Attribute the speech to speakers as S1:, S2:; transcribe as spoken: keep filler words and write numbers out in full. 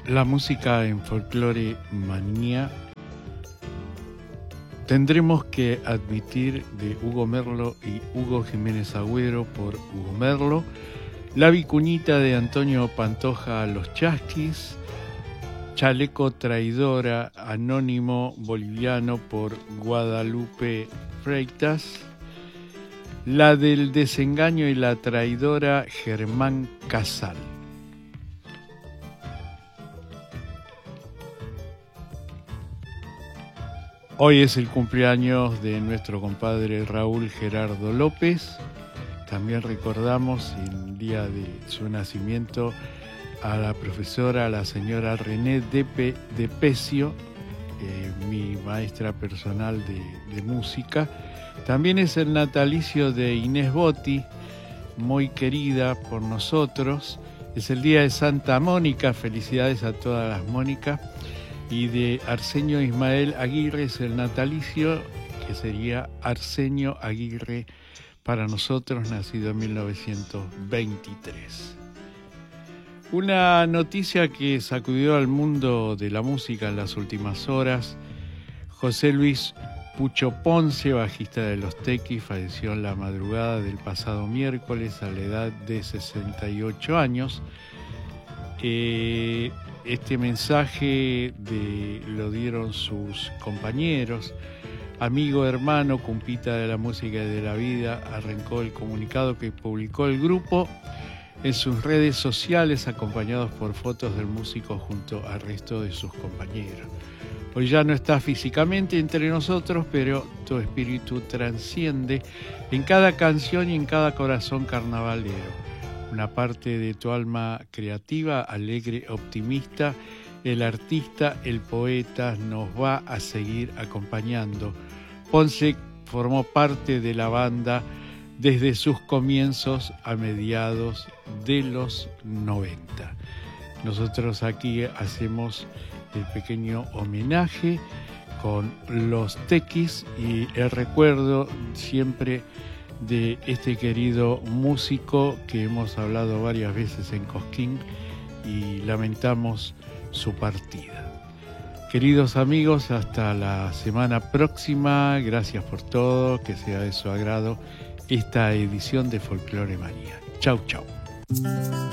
S1: La música en Folklore Manía. Tendremos que admitir de Hugo Merlo y Hugo Jiménez Agüero por Hugo Merlo, La Vicuñita de Antonio Pantoja Los Chasquis, Chaleco Traidora Anónimo Boliviano por Guadalupe Freitas, la del Desengaño y la Traidora Germán Casal. Hoy es el cumpleaños de nuestro compadre Raúl Gerardo López. También recordamos el día de su nacimiento a la profesora, la señora René Depe, de Pecio, eh, mi maestra personal de, de música. También es el natalicio de Inés Botti, muy querida por nosotros. Es el día de Santa Mónica, felicidades a todas las Mónicas. Y de Arsenio Ismael Aguirre es el natalicio, que sería Arsenio Aguirre para nosotros, nacido en mil novecientos veintitrés. Una noticia que sacudió al mundo de la música en las últimas horas: José Luis Pucho Ponce, bajista de Los Tequis, falleció en la madrugada del pasado miércoles a la edad de sesenta y ocho años. Eh, este mensaje de, lo dieron sus compañeros. Amigo, hermano, compita de la música y de la vida, arrancó el comunicado que publicó el grupo en sus redes sociales, acompañados por fotos del músico junto al resto de sus compañeros. Hoy ya no está físicamente entre nosotros, pero tu espíritu trasciende en cada canción y en cada corazón carnavalero. Una parte de tu alma creativa, alegre, optimista, el artista, el poeta, nos va a seguir acompañando. Ponce formó parte de la banda desde sus comienzos a mediados de los noventa. Nosotros aquí hacemos el pequeño homenaje con Los Tequis y el recuerdo siempre de este querido músico que hemos hablado varias veces en Cosquín y lamentamos su partida. Queridos amigos, hasta la semana próxima. Gracias por todo, que sea de su agrado esta edición de Folklore Manía. Chau, chau.